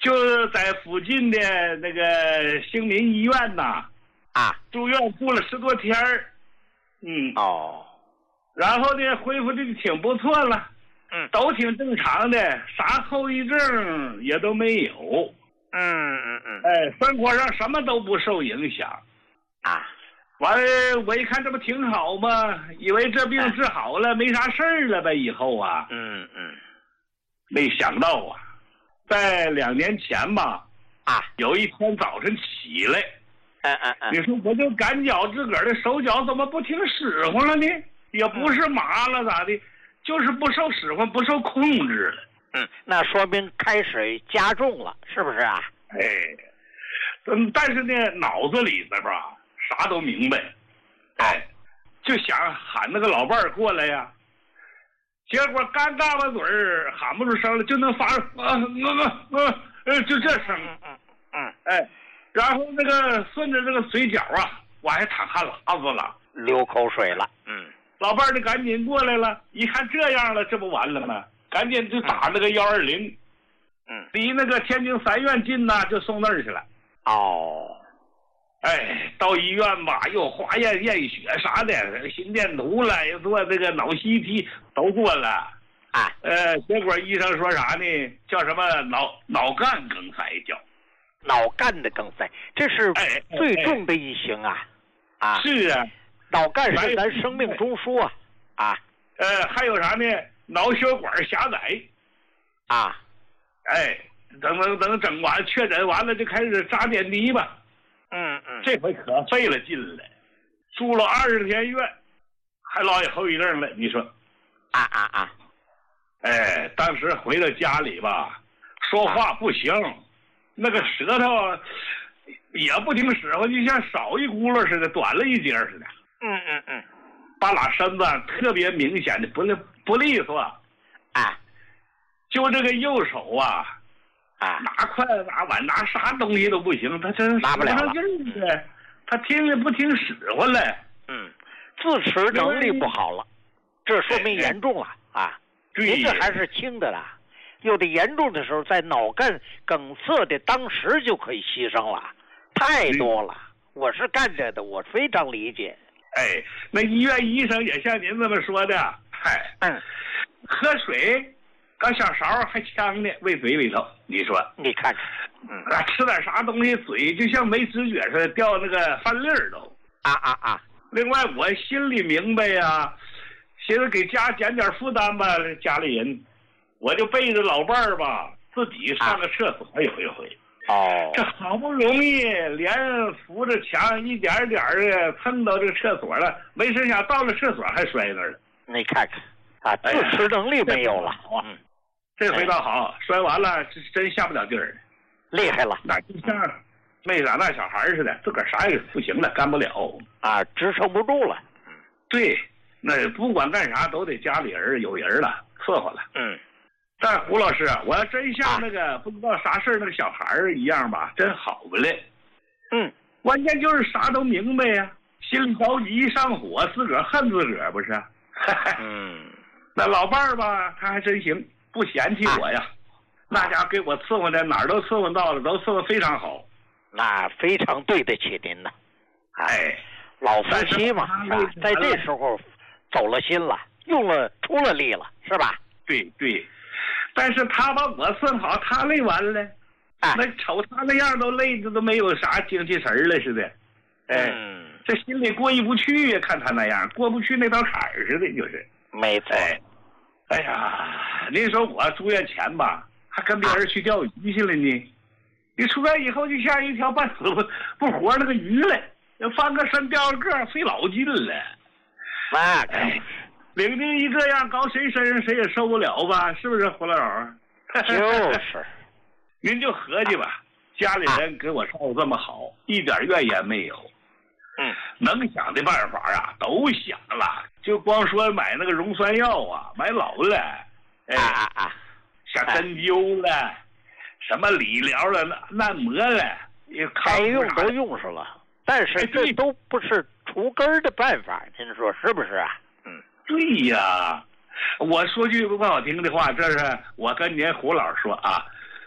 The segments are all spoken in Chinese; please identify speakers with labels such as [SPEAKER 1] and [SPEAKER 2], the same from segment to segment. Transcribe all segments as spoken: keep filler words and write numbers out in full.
[SPEAKER 1] 就是在附近的那个兴民医院呐，
[SPEAKER 2] 啊，
[SPEAKER 1] 住院住了十多天儿，嗯，
[SPEAKER 2] 哦，
[SPEAKER 1] 然后呢，恢复的挺不错了，
[SPEAKER 2] 嗯，
[SPEAKER 1] 都挺正常的，啥后遗症也都没有，
[SPEAKER 2] 嗯嗯嗯，
[SPEAKER 1] 哎，生活上什么都不受影响，
[SPEAKER 2] 啊，
[SPEAKER 1] 完了，我一看这不挺好吗？以为这病治好了，没啥事儿了呗，以后啊，
[SPEAKER 2] 嗯嗯，
[SPEAKER 1] 没想到啊，在两年前吧，
[SPEAKER 2] 啊，
[SPEAKER 1] 有一天早晨起来，
[SPEAKER 2] 嗯嗯嗯，
[SPEAKER 1] 你说我就感觉自个儿的手脚怎么不听使唤了呢？也不是麻了咋的，就是不受使唤，不受控制了。
[SPEAKER 2] 嗯，那说明开始加重了，是不是啊？
[SPEAKER 1] 哎，嗯，但是呢，脑子里边吧啥都明白，哎，就想喊那个老伴儿过来呀。结果刚嘎巴嘴儿喊不出声了，就能发啊啊啊呃就这声，
[SPEAKER 2] 嗯嗯嗯，
[SPEAKER 1] 哎，然后那个顺着这个嘴角啊，我还淌汗喇子了，
[SPEAKER 2] 流口水了，嗯，
[SPEAKER 1] 老伴儿就赶紧过来了，一看这样了，这不完了吗？赶紧就打那个幺二零，
[SPEAKER 2] 嗯，
[SPEAKER 1] 离那个天津三院近呐，就送那儿去了。
[SPEAKER 2] 哦，
[SPEAKER 1] 哎，到医院吧，又化验验血啥的，心电图了，又做这个脑 C T 都做了。
[SPEAKER 2] 啊，
[SPEAKER 1] 呃，结果医生说啥呢？叫什么脑脑干梗塞叫。
[SPEAKER 2] 脑干的梗塞，这是
[SPEAKER 1] 哎
[SPEAKER 2] 最重的一型啊！啊，
[SPEAKER 1] 是啊，
[SPEAKER 2] 脑干是咱生命中枢啊！啊，
[SPEAKER 1] 呃，还有啥呢？脑血管狭窄。
[SPEAKER 2] 啊，
[SPEAKER 1] 哎，等等等整完确诊完了就开始扎点滴吧。
[SPEAKER 2] 嗯嗯，
[SPEAKER 1] 这回可费了劲了，住了二十天院，还落下后遗症了。你说？
[SPEAKER 2] 啊啊啊！
[SPEAKER 1] 哎，当时回到家里吧，说话不行，那个舌头也不听使唤，就像少一轱辘似的，短了一截似的。
[SPEAKER 2] 嗯嗯嗯，
[SPEAKER 1] 把拉身子特别明显的不利不利索。
[SPEAKER 2] 啊，
[SPEAKER 1] 就这个右手啊，
[SPEAKER 2] 啊，
[SPEAKER 1] 拿筷子拿碗拿啥东西都不行，他真
[SPEAKER 2] 拿不了了。
[SPEAKER 1] 嗯，他听也不听使唤了。
[SPEAKER 2] 嗯，自持能力不好了，这说明严重了啊。您这还是轻的啦，有的严重的时候，在脑干梗塞的当时就可以牺牲了，太多了。我是干这的，我非常理解。
[SPEAKER 1] 哎，那医院医生也像您这么说的，嗨，
[SPEAKER 2] 嗯，
[SPEAKER 1] 喝水，搁小勺还呛呢，喂嘴里头，你说，
[SPEAKER 2] 你看看，嗯，
[SPEAKER 1] 啊，吃点啥东西，嘴就像没知觉似的，掉那个饭粒儿都。
[SPEAKER 2] 啊啊啊！
[SPEAKER 1] 另外，我心里明白呀、啊，寻思给家减点负担吧，家里人，我就背着老伴儿吧，自己上个厕所有一回。
[SPEAKER 2] 哦，
[SPEAKER 1] 这好不容易连扶着墙一点点的蹭到这个厕所了，没成想到了厕所还摔那儿了。
[SPEAKER 2] 你看看啊，自持能力没有了。
[SPEAKER 1] 好啊，这回倒好，摔完了真下不了地儿，
[SPEAKER 2] 厉害了。
[SPEAKER 1] 那就像没长大小孩似的，自个儿啥也不行了，干不了
[SPEAKER 2] 啊，支撑不住了。
[SPEAKER 1] 对，那不管干啥都得家里人有人了，伺候了。
[SPEAKER 2] 嗯。
[SPEAKER 1] 但胡老师，我要真像那个、啊、不知道啥事那个小孩一样吧，真好不嘞。
[SPEAKER 2] 嗯，
[SPEAKER 1] 关键就是啥都明白呀，心里着急上火，自个儿恨自个儿不是？
[SPEAKER 2] 嗯，
[SPEAKER 1] 那老伴儿吧，他还真行，不嫌弃我呀。啊、那家给我伺候的哪儿都伺候到了，都伺候非常好。
[SPEAKER 2] 那非常对得起您呐。
[SPEAKER 1] 哎，
[SPEAKER 2] 老夫妻嘛，是在这时候走了心了，用了出了力了，是吧？
[SPEAKER 1] 对对。但是他把我伺好，他累完了，
[SPEAKER 2] 哎、
[SPEAKER 1] 那瞅他那样都累的都没有啥精气神了似的，哎，
[SPEAKER 2] 嗯、
[SPEAKER 1] 这心里过意不去呀，看他那样过不去那道坎儿似的，就是。
[SPEAKER 2] 没错。
[SPEAKER 1] 哎，哎呀，您说我住院前吧，还跟别人去钓鱼去了呢，你出院以后就像一条半死不不活那个鱼了，翻个身掉个个，费老劲了。
[SPEAKER 2] 那
[SPEAKER 1] 哎。领进一这样，搞谁身上谁也受不了吧？是不是胡老
[SPEAKER 2] 头？就是，
[SPEAKER 1] 您就合计吧，家里人给我照顾这么好，一点怨言没有。
[SPEAKER 2] 嗯，
[SPEAKER 1] 能想的办法啊都想了，就光说买那个溶酸药啊，买老了，哎
[SPEAKER 2] 啊啊，
[SPEAKER 1] 像针灸了，什么理疗了、按摩了，
[SPEAKER 2] 该用都用上了，但是这都不是除根的办法，您说是不是啊？嗯。
[SPEAKER 1] 对呀，我说句不好听的话，这是我跟您胡老说啊，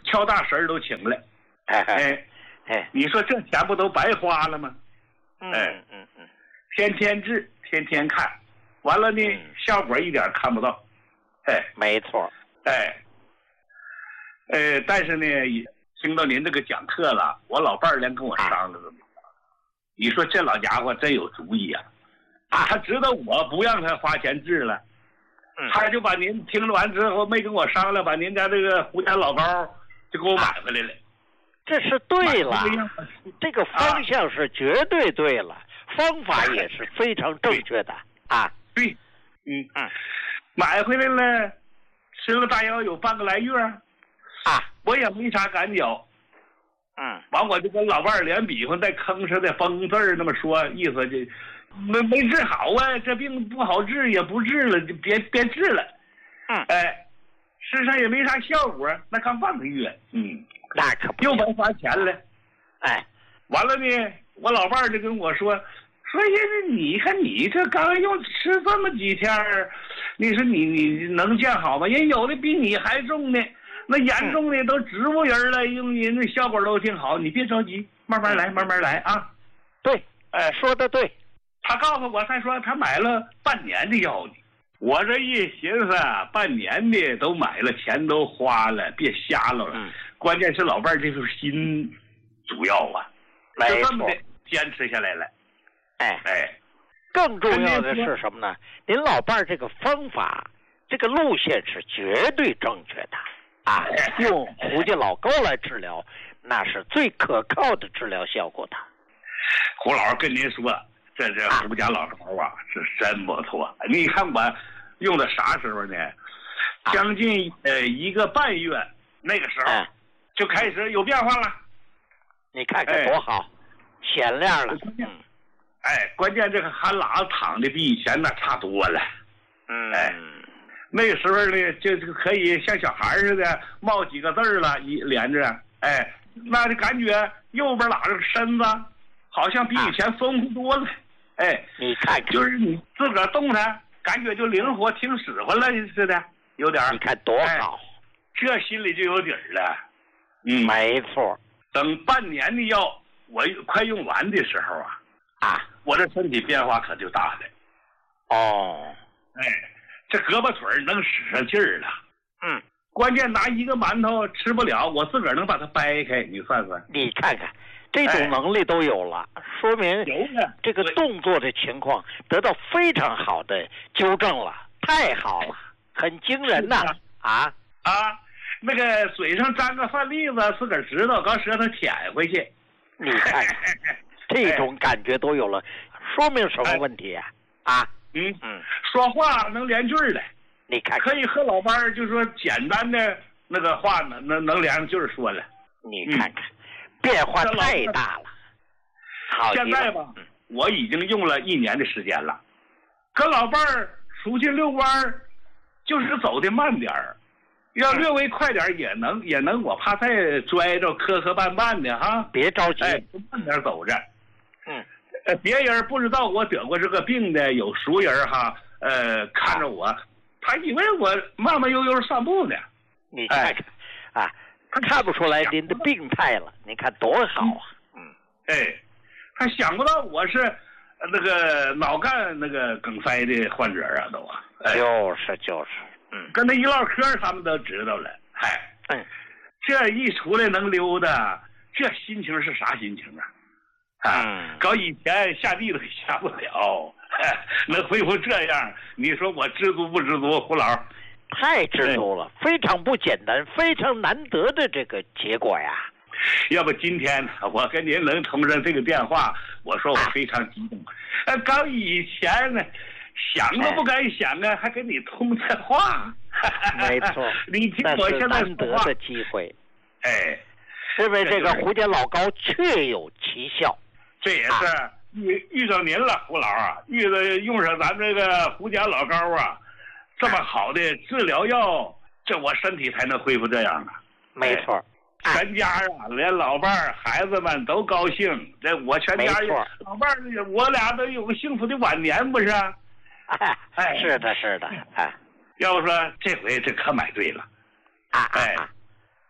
[SPEAKER 1] 乔大婶都请来。
[SPEAKER 2] 哎
[SPEAKER 1] 哎
[SPEAKER 2] 哎，
[SPEAKER 1] 你说这钱不都白花了吗？
[SPEAKER 2] 嗯
[SPEAKER 1] 哎
[SPEAKER 2] 嗯嗯，
[SPEAKER 1] 天天治，天天看，完了呢，
[SPEAKER 2] 嗯
[SPEAKER 1] 效果一点看不到。哎，
[SPEAKER 2] 没错。
[SPEAKER 1] 哎，呃，但是呢，听到您这个讲课了，我老伴儿连跟我商量着呢。你说这老家伙真有主意啊！啊，他知道我不让他花钱治了，
[SPEAKER 2] 嗯、
[SPEAKER 1] 他就把您听了完之后没跟我商量，把您家这个胡家老高就给我买回来了。
[SPEAKER 2] 这是对了，这个方向是绝对对了，啊、方法也是非常正确的啊。
[SPEAKER 1] 对，嗯
[SPEAKER 2] 嗯，
[SPEAKER 1] 买回来了，吃了大约有半个来月
[SPEAKER 2] 啊，
[SPEAKER 1] 我也没啥感觉。
[SPEAKER 2] 嗯，
[SPEAKER 1] 完我就跟老伴儿连比划带吭哧的崩字儿那么说，意思就没没治好啊，这病不好治也不治了，就别别治了。
[SPEAKER 2] 嗯，
[SPEAKER 1] 哎，事实上也没啥效果，那刚半个月，嗯，
[SPEAKER 2] 那可不
[SPEAKER 1] 又白花钱了。
[SPEAKER 2] 哎，
[SPEAKER 1] 完了呢，我老伴儿就跟我说说呀，你看你这刚用吃这么几天，你说你你能见好吗？人有的比你还重呢。那严重的都植物人了，用人的效果都挺好，你别着急，慢慢来，慢慢来啊。
[SPEAKER 2] 对，哎，说的对。
[SPEAKER 1] 他告诉我，他说他买了半年的药呢。我这一寻思，半年的都买了，钱都花了，别瞎了。
[SPEAKER 2] 嗯。
[SPEAKER 1] 关键是老伴儿这份心主要啊，就这么的坚持下来了。
[SPEAKER 2] 哎
[SPEAKER 1] 哎，
[SPEAKER 2] 更重要的是什么呢？您老伴儿这个方法，这个路线是绝对正确的。啊，用胡家老高来治疗，那是最可靠的治疗效果的。
[SPEAKER 1] 胡老师跟您说，这这胡家老高啊，是真不错。你看我用的啥时候呢？将近呃一个半月，那个时候就开始有变化了。
[SPEAKER 2] 你看看多好，显亮了。
[SPEAKER 1] 嗯，哎，关键这个韩喇子躺的比以前那差多了。
[SPEAKER 2] 嗯，
[SPEAKER 1] 哎。那个时候呢，就就可以像小孩似的冒几个字儿了，一连着，哎，那就感觉右边拉着身子，好像比以前丰富多了，哎，
[SPEAKER 2] 你看看，
[SPEAKER 1] 就是你自个儿动弹，感觉就灵活，挺使唤了似的，有点。
[SPEAKER 2] 你看多好，
[SPEAKER 1] 哎，这心里就有底儿了。嗯，
[SPEAKER 2] 没错。
[SPEAKER 1] 等半年的药我快用完的时候啊，
[SPEAKER 2] 啊，
[SPEAKER 1] 我这身体变化可就大了。
[SPEAKER 2] 哦，
[SPEAKER 1] 哎。这胳膊腿能使上劲儿了，
[SPEAKER 2] 嗯，
[SPEAKER 1] 关键拿一个馒头吃不了，我自个儿能把它掰开，你算算。
[SPEAKER 2] 你看看，这种能力都有了，哎，说明这个动作的情况得到非常好的纠正了，太好了，很惊人呐！啊
[SPEAKER 1] 啊，那个嘴上沾个饭粒子，自个儿知道，刚舌头舔回去。
[SPEAKER 2] 你看看，这种感觉都有了，说明什么问题呀？啊？
[SPEAKER 1] 嗯嗯，说话能连句儿了，
[SPEAKER 2] 你看，
[SPEAKER 1] 可以和老伴儿就说简单的那个话能能能连上句儿说了。
[SPEAKER 2] 你看看，嗯，变化太大了。好，
[SPEAKER 1] 现在吧，嗯，我已经用了一年的时间了，跟老伴儿出去遛弯儿，就是走的慢点儿，要略微快点儿也能也能，我怕再拽着磕磕绊绊的哈。
[SPEAKER 2] 别着急，
[SPEAKER 1] 哎，慢点走着。
[SPEAKER 2] 嗯。
[SPEAKER 1] 呃，别人不知道我得过这个病的，有熟人哈，呃，看着我，他以为我慢慢悠悠散步呢。
[SPEAKER 2] 你看看，哎，啊，他看不出来您的病态了，你看多好啊！嗯，
[SPEAKER 1] 哎，他想不到我是那个脑干那个梗塞的患者啊，都啊。
[SPEAKER 2] 哎，就是就是，嗯，
[SPEAKER 1] 跟他一唠嗑，他们都知道了。嗨，
[SPEAKER 2] 嗯，
[SPEAKER 1] 这一出来能溜达，这心情是啥心情啊？啊，搞以前下地都下不了，能恢复这样，你说我知足不知足？胡老
[SPEAKER 2] 太知足了，非常不简单，非常难得的这个结果呀。
[SPEAKER 1] 要不今天我跟您能通上这个电话，我说我非常激动。呃，搞以前呢，想都不敢想啊，还跟你通这话。
[SPEAKER 2] 没错，
[SPEAKER 1] 你听我现在
[SPEAKER 2] 难得的机会。
[SPEAKER 1] 哎，
[SPEAKER 2] 因为这个胡家老高确有奇效。
[SPEAKER 1] 这也是遇遇到您了，胡老啊，遇到用上咱这个胡家老高啊，这么好的治疗药，这我身体才能恢复这样啊。
[SPEAKER 2] 没错，
[SPEAKER 1] 全家啊，连老伴儿、孩子们都高兴。这我全家老伴儿，我俩都有个幸福的晚年，不是？
[SPEAKER 2] 哎，是的，是的，哎，
[SPEAKER 1] 要不说这回这可买对了，
[SPEAKER 2] 啊，
[SPEAKER 1] 哎，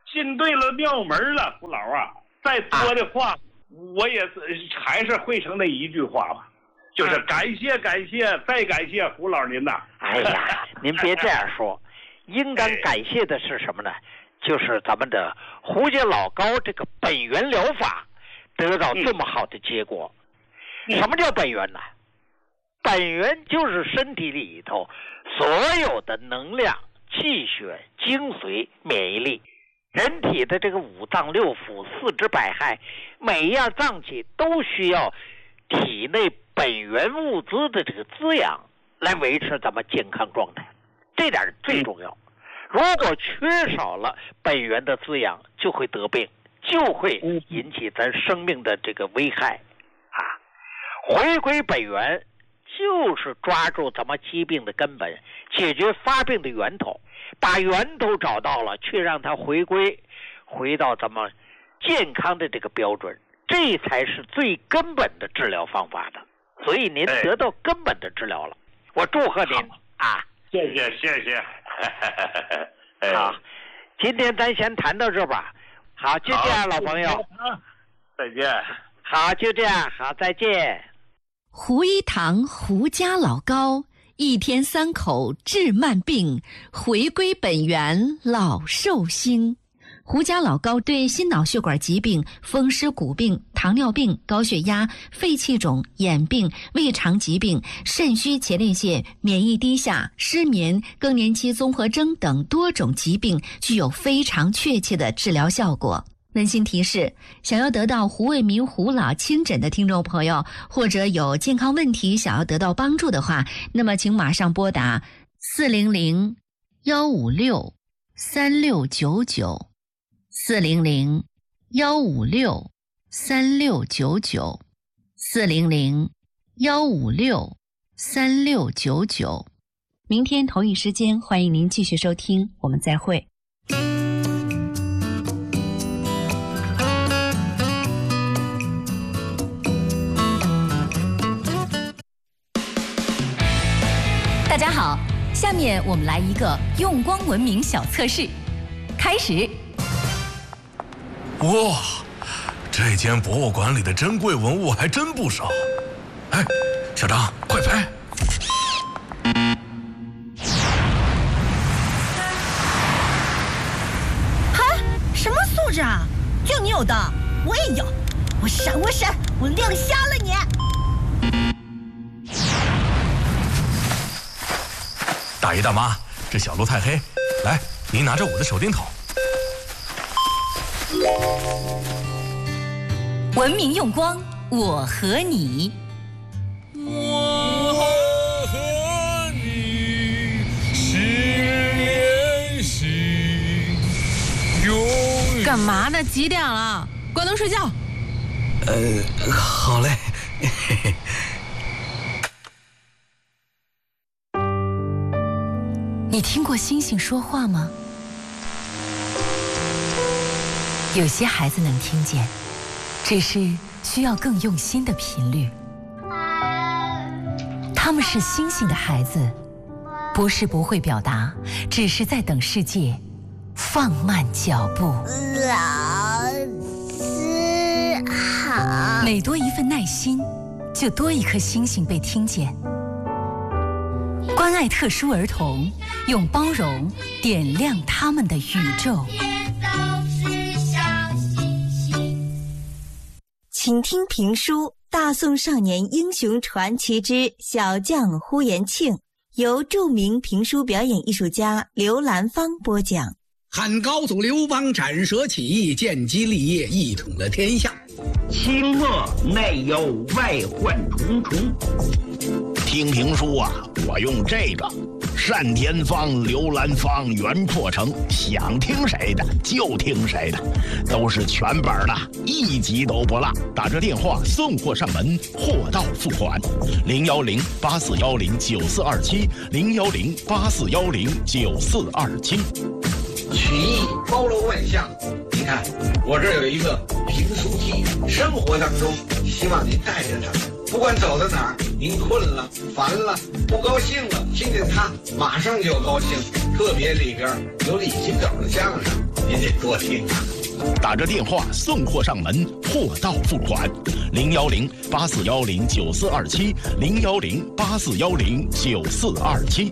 [SPEAKER 1] 进对了庙门了，胡老啊，再多的话，啊、我也是还是汇成那一句话吧，就是感谢感谢再感谢胡老您呐。
[SPEAKER 2] 哎呀，您别这样说，应当感谢的是什么呢？就是咱们的胡家老高这个本源疗法得到这么好的结果。嗯、什么叫本源呢？本源就是身体里头所有的能量、气血、精髓、免疫力。人体的这个五脏六腑、四肢百骸，每一样脏器都需要体内本源物资的这个滋养来维持咱们健康状态，这点最重要。如果缺少了本源的滋养，就会得病，就会引起咱生命的这个危害啊！回归本源就是抓住咱们疾病的根本，解决发病的源头，把源头找到了，却让它回归回到咱们健康的这个标准，这才是最根本的治疗方法的。所以您得到根本的治疗了，我祝贺您啊！
[SPEAKER 1] 谢谢谢谢。
[SPEAKER 2] 好，今天咱先谈到这吧。好，就这样，老朋友。
[SPEAKER 1] 再见。
[SPEAKER 2] 好，就这样，好，再见。
[SPEAKER 3] 胡一堂胡家老高，一天三口治慢病，回归本源老寿星。胡家老高对心脑血管疾病、风湿骨病、糖尿病、高血压、肺气肿、眼病、胃肠疾病、肾虚前列腺、免疫低下、失眠、更年期综合征等多种疾病具有非常确切的治疗效果。温馨提示，想要得到胡卫民胡老亲诊的听众朋友，或者有健康问题想要得到帮助的话，那么请马上拨打四零零幺五六三六九九四零零幺五六三六九九四零零幺五六三六九九。明天同一时间，欢迎您继续收听，我们再会。
[SPEAKER 4] 大家好，下面我们来一个用光文明小测试，开始。
[SPEAKER 5] 哇，这间博物馆里的珍贵文物还真不少。哎，小张，快拍！
[SPEAKER 6] 哈，什么素质啊？就你有的，我也有。我闪，我闪，我亮瞎了你！
[SPEAKER 5] 大爷大妈，这小路太黑，来，您拿着我的手电筒。
[SPEAKER 4] 文明用光，我和你。
[SPEAKER 5] 我和你是联系，永远。
[SPEAKER 6] 干嘛呢？几点了？关灯睡觉。
[SPEAKER 7] 呃，好嘞。
[SPEAKER 4] 你听过星星说话吗？有些孩子能听见，只是需要更用心的频率。他们是星星的孩子，不是不会表达，只是在等世界放慢脚步。
[SPEAKER 6] 老师好。
[SPEAKER 4] 每多一份耐心，就多一颗星星被听见。关爱特殊儿童，用包容点亮他们的宇宙。
[SPEAKER 8] 请听评书《大宋少年英雄传奇之小将呼延庆》，由著名评书表演艺术家刘兰芳播讲。
[SPEAKER 9] 汉高祖刘邦斩蛇起义，建基立业，一统了天下。
[SPEAKER 10] 清末内忧外患重重。
[SPEAKER 11] 听评书啊，我用这个单田芳、刘兰芳、袁阔成，想听谁的就听谁的，都是全本的，一集都不落。打这电话送货上门，货到付款。零幺零八四幺零九四二七，零幺零八四幺零九四二七。
[SPEAKER 9] 曲艺包罗万象，你看我这有一个评书机，生活当中希望您带着它。不管走到哪儿，您困了、烦了、不高兴了，听见它马上就高兴。特别里边有李清照的相声， 您得多听啊。
[SPEAKER 11] 打着电话送货上门，货到付款，零幺零八四幺零九四二七，零幺零八四幺零九四二七。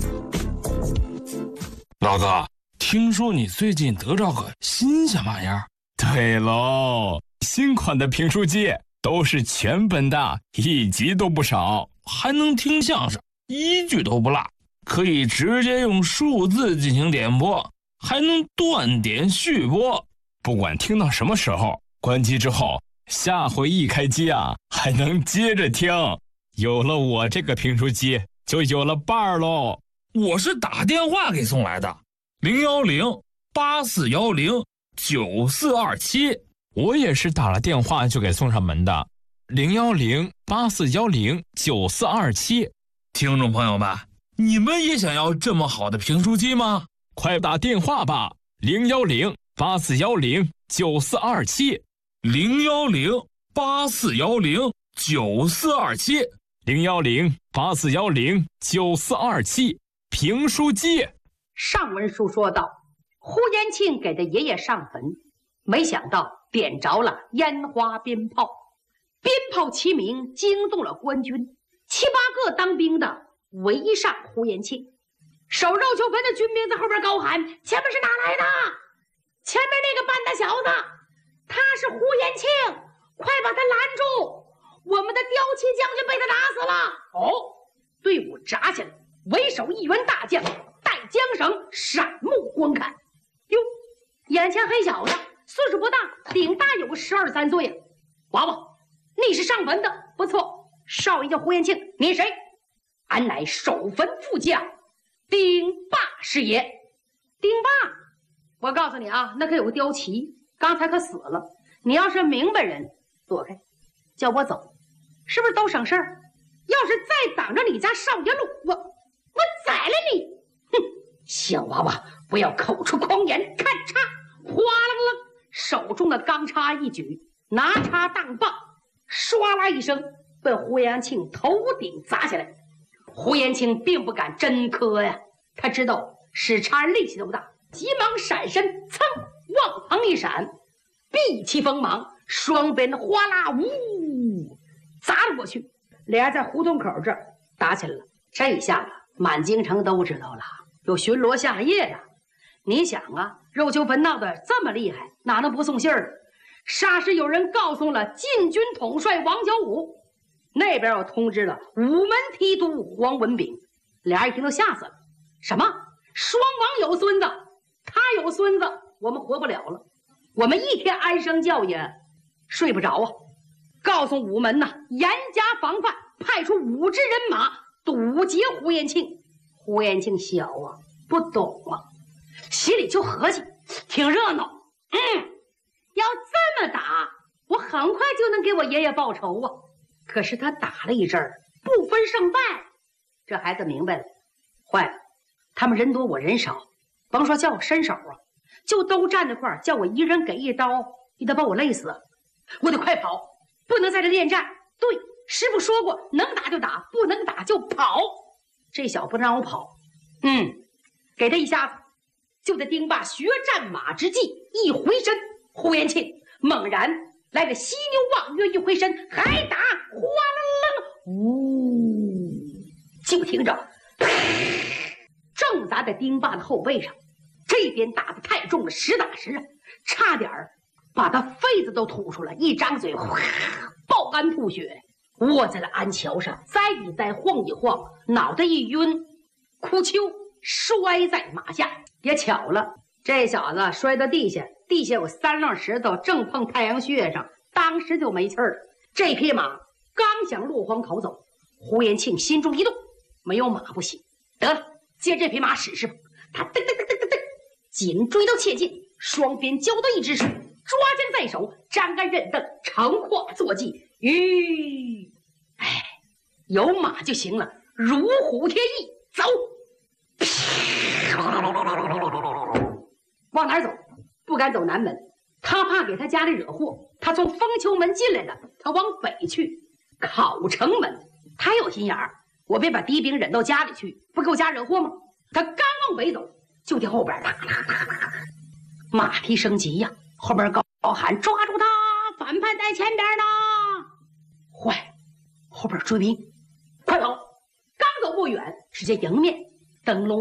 [SPEAKER 12] 老哥，听说你最近得着个新鲜玩意儿？
[SPEAKER 13] 对喽，新款的评书机都是全本的，一集都不少，
[SPEAKER 12] 还能听相声，一句都不落，可以直接用数字进行点播，还能断点续播。
[SPEAKER 13] 不管听到什么时候，关机之后，下回一开机啊，还能接着听。有了我这个评书机，就有了伴儿喽。
[SPEAKER 12] 我是打电话给送来的，零幺零八四幺零九四二七。
[SPEAKER 13] 我也是打了电话就给送上门的，零幺零八四幺零九四二七。
[SPEAKER 12] 听众朋友们，你们也想要这么好的评书机吗？
[SPEAKER 13] 快打电话吧，零幺零八四幺零九四二七，
[SPEAKER 12] 零幺零八四幺零九四二七，
[SPEAKER 13] 零幺零八四幺零九四二七。评书机。
[SPEAKER 14] 上文书说到，呼延庆给他爷爷上坟，没想到点着了烟花鞭炮，鞭炮齐鸣，惊动了官军，七八个当兵的围上呼延庆。守肉球坟的军兵在后边高喊：前面是哪来的？前面那个半大小子，他是呼延庆，快把他拦住！我们的骠骑将军被他打死了。哦，队伍扎起来，为首一员大将带缰绳闪目观看。哟，眼前黑小子岁数不大，顶大有个十二三岁啊。娃娃，你是上坟的？不错，少爷叫呼延庆，你谁？俺乃守坟副将丁霸是也。丁霸，我告诉你啊，那可有个貂旗，刚才可死了。你要是明白人，躲开，叫我走，是不是都省事儿？要是再挡着你家少爷路，我我宰了你！哼，小娃娃，不要口出狂言！看叉，哗啦啦，手中的钢叉一举，拿叉当棒，唰啦一声，被呼延庆头顶砸下来。呼延庆并不敢真磕呀，他知道使叉力气都大，急忙闪身，噌，往旁一闪，避其锋芒，双鞭哗啦呜砸了过去。俩人在胡同口这儿打起来了。这一下子满京城都知道了，有巡逻下夜的。你想啊，肉球坟闹得这么厉害，哪能不送信儿？霎时有人告诉了禁军统帅王小武，那边又通知了午门提督黄文炳。俩人一听都吓死了。什么？双王有孙子？他有孙子，我们活不了了。我们一天安生觉也睡不着啊。告诉午门呐、啊，严加防范，派出五支人马堵截呼延庆。呼延庆小啊，不懂啊，心里就合计，挺热闹。嗯，要这么打，我很快就能给我爷爷报仇啊。可是他打了一阵儿，不分胜败。这孩子明白了，坏了，他们人多我人少，甭说叫我伸手啊，就都站那块儿，叫我一人给一刀，你得把我累死。我得快跑，不能在这恋战。对，师傅说过，能打就打，不能打就跑。这小不让我跑，嗯，给他一下子，就在丁霸学战马之际，一回身，呼延庆猛然来个犀牛望月，一回身还打，哗啦啦，呜，就听着正砸在丁霸的后背上。这边打得太重了，实打实啊，差点儿把他肺子都吐出来，一张嘴哗，爆肝吐血，卧在了鞍桥上，栽一栽，晃一晃，脑袋一晕，哭秋摔在马下。也巧了，这小子摔到地下，地下有三浪石头，正碰太阳穴上，当时就没气儿了。这匹马刚想落荒逃走，呼延庆心中一动，没有马不行，得了，借这匹马使使吧。他噔噔噔噔噔噔，紧追到切近，双鞭交到一只手，抓将在手，张杆认凳，乘化坐骑。吁，哎，有马就行了，如虎添翼，走。往哪儿走？不敢走南门，他怕给他家里惹祸。他从丰丘门进来的，他往北去，考城门。他有心眼儿，我别把敌兵忍到家里去，不给我家惹祸吗？他刚往北走，就听后边啦啦啦啦啦， 马蹄声急呀，后边高喊：“抓住他！反叛在前边呢！”坏，后边追兵，快跑！刚走不远，只见迎面灯笼